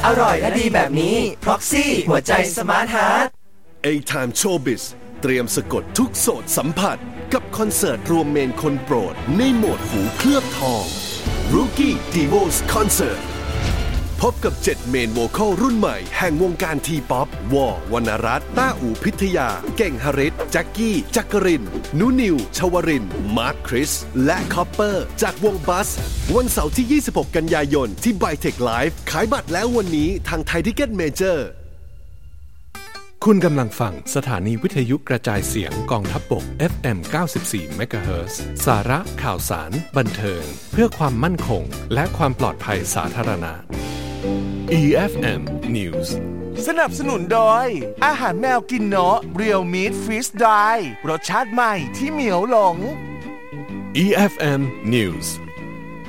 อร่อยและดีแบบนี้ Proxy หัวใจสมาร์ทฮาร์ท A-Time Showbiz เตรียมสะกดทุกโสตสัมผัสกับคอนเสิร์ตรวมเมนคนโปรดในโหมดหูเคลือบทอง Rookie Divos Concert พบกับ7เมนโวคอลรุ่นใหม่แห่งวงการทีป๊อปวอวรรณรัตน์ต้าอู่พิทยาเก่งหฤทธิ์แจ็คกี้จักรินนุนิวชวรินทร์มาร์คคริสและคอปเปอร์จากวงบัสวันเสาร์ที่26กันยายนที่ไบเทคไลฟ์ขายบัตรแล้ววันนี้ทางไทยทิกเก็ตเมเจอร์คุณกำลังฟังสถานีวิทยุกระจายเสียงกองทัพบก FM 94 MHz สาระข่าวสารบันเทิงเพื่อความมั่นคงและความปลอดภัยสาธารณะ EFM News สนับสนุนโดยอาหารแมวกินเนาะ Real Meat Freeze Dry รสชาติใหม่ที่เหมียวหลง EFM News